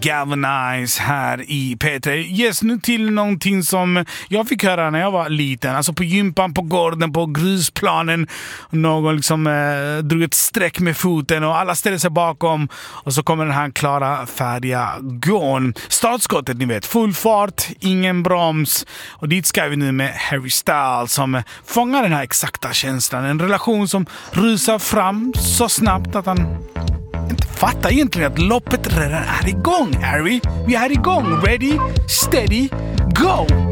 Galvanize här i P3. Yes, nu till någonting som jag fick höra när jag var liten. Alltså på gympan, på gården, på grusplanen. Någon liksom drog ett streck med foten och alla ställer sig bakom. Och så kommer den här klara, färdiga gån. Startskottet, ni vet. Full fart, ingen broms. Och dit ska vi nu med Harry Styles som fångar den här exakta känslan. En relation som rusar fram så snabbt att han inte fattar egentligen att loppet redan är igång, Harry. Vi är igång. Ready, steady, go!